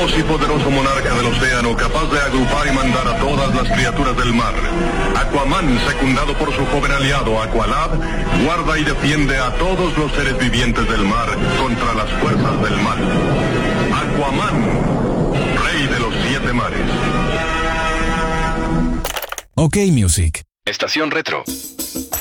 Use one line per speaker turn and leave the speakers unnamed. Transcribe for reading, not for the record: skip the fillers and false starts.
Feroz y poderoso monarca del océano, capaz de agrupar y mandar a todas las criaturas del mar. Aquaman, secundado por su joven aliado Aqualad, guarda y defiende a todos los seres vivientes del mar contra las fuerzas del mal. Aquaman, rey de los 7 mares.
OK Music.
Estación Retro.